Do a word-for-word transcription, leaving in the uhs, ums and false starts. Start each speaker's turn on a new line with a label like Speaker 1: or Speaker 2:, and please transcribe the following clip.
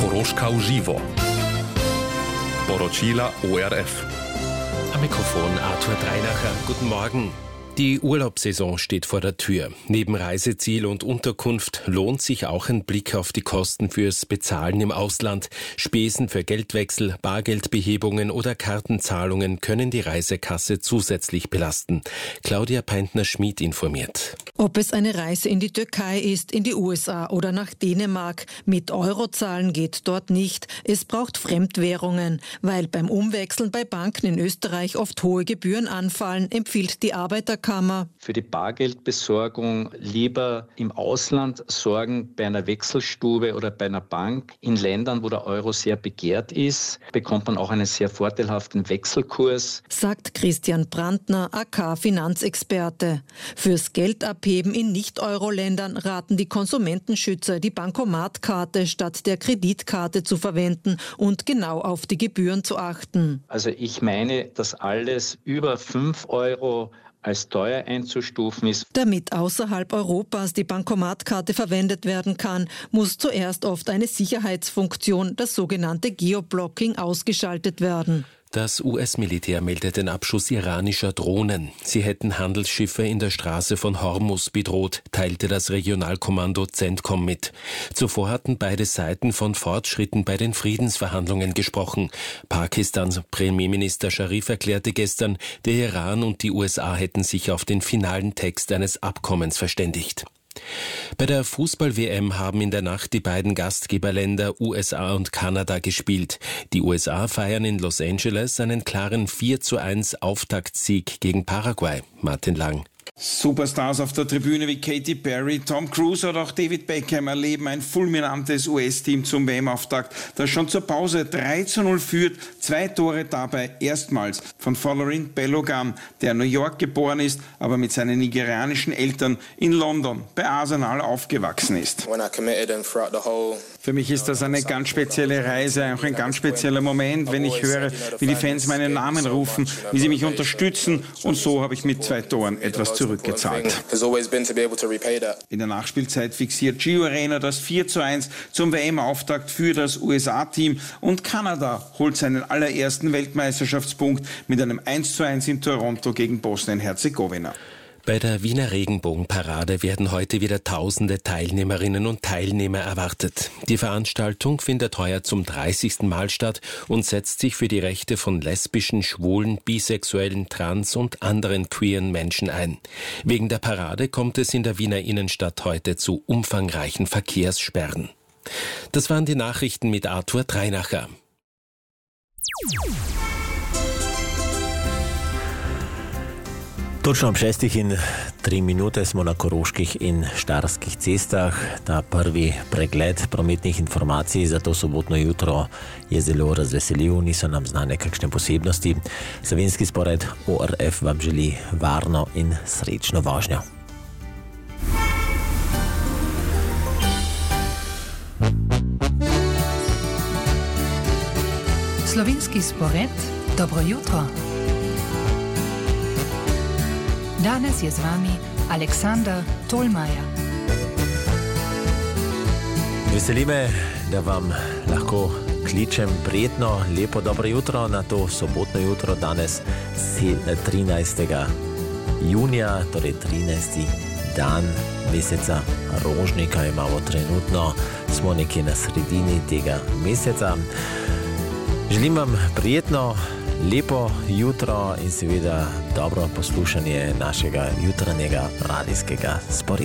Speaker 1: Koroška v živo. Poročila O R F.
Speaker 2: Am Mikrofon Arthur Dreinacher. Guten Morgen. Die Urlaubssaison steht vor der Tür. Neben Reiseziel und Unterkunft lohnt sich auch ein Blick auf die Kosten fürs Bezahlen im Ausland. Spesen für Geldwechsel, Bargeldbehebungen oder Kartenzahlungen können die Reisekasse zusätzlich belasten. Claudia Peintner-Schmid informiert.
Speaker 3: Ob es eine Reise in die Türkei ist, in die U S A oder nach Dänemark, mit Euro zahlen geht dort nicht. Es braucht Fremdwährungen. Weil beim Umwechseln bei Banken in Österreich oft hohe Gebühren anfallen, empfiehlt die Arbeiterkammer.
Speaker 4: Für die Bargeldbesorgung lieber im Ausland sorgen, bei einer Wechselstube oder bei einer Bank. In Ländern, wo der Euro sehr begehrt ist, bekommt man auch einen sehr vorteilhaften Wechselkurs.
Speaker 3: Sagt Christian Brandner, A K-Finanzexperte. Fürs Geldabheben in Nicht-Euro-Ländern raten die Konsumentenschützer, die Bankomatkarte statt der Kreditkarte zu verwenden und genau auf die Gebühren zu achten.
Speaker 4: Also ich meine, dass alles über fünf Euro als teuer einzustufen ist.
Speaker 3: Damit außerhalb Europas die Bankomatkarte verwendet werden kann, muss zuerst oft eine Sicherheitsfunktion, das sogenannte Geoblocking, ausgeschaltet werden.
Speaker 2: Das U S-Militär meldet den Abschuss iranischer Drohnen. Sie hätten Handelsschiffe in der Straße von Hormuz bedroht, teilte das Regionalkommando CENTCOM mit. Zuvor hatten beide Seiten von Fortschritten bei den Friedensverhandlungen gesprochen. Pakistans Premierminister Sharif erklärte gestern, der Iran und die U S A hätten sich auf den finalen Text eines Abkommens verständigt. Bei der Fußball-W M haben in der Nacht die beiden Gastgeberländer U S A und Kanada gespielt. Die U S A feiern in Los Angeles einen klaren vier zu eins Auftaktsieg gegen Paraguay. Martin Lang.
Speaker 5: Superstars auf der Tribüne wie Katy Perry, Tom Cruise oder auch David Beckham erleben ein fulminantes U S-Team zum W M-Auftakt, das schon zur Pause drei zu null führt, zwei Tore dabei erstmals von Folarin Balogun, der in New York geboren ist, aber mit seinen nigerianischen Eltern in London bei Arsenal aufgewachsen ist. Für mich ist das eine ganz spezielle Reise, auch ein ganz spezieller Moment, wenn ich höre, wie die Fans meinen Namen rufen, wie sie mich unterstützen, und so habe ich mit zwei Toren etwas zurückgezahlt. In der Nachspielzeit fixiert Gio Reyna das vier zu eins zum W M-Auftakt für das U S A-Team und Kanada holt seinen allerersten Weltmeisterschaftspunkt mit einem eins zu eins in Toronto gegen Bosnien-Herzegowina.
Speaker 2: Bei der Wiener Regenbogenparade werden heute wieder tausende Teilnehmerinnen und Teilnehmer erwartet. Die Veranstaltung findet heuer zum dreißigsten Mal statt und setzt sich für die Rechte von lesbischen, schwulen, bisexuellen, trans- und anderen queeren Menschen ein. Wegen der Parade kommt es in der Wiener Innenstadt heute zu umfangreichen Verkehrssperren. Das waren die Nachrichten mit Arthur Dreinacher.
Speaker 6: Točno ob šestih in tri minute smo na Koroških in Štajerskih cestah. Ta prvi pregled prometnih informacij za to sobotno jutro je zelo razveseljiv, niso nam znane kakšne posebnosti. Slovenski spored O R F vam želi varno in srečno vožnjo.
Speaker 7: Slovenski spored, dobro jutro. Danes je z vami Aleksandar Tolmaja.
Speaker 6: Veseli me, da vam lahko kličem prijetno, lepo dobro jutro na to sobotno jutro, danes trinajstega junija, torej trinajsti dan meseca rožnika imamo trenutno, smo nekje na sredini tega meseca. Želim vam prijetno, lepo jutro in seveda dobro poslušanje našega jutranjega radijskega sporeda.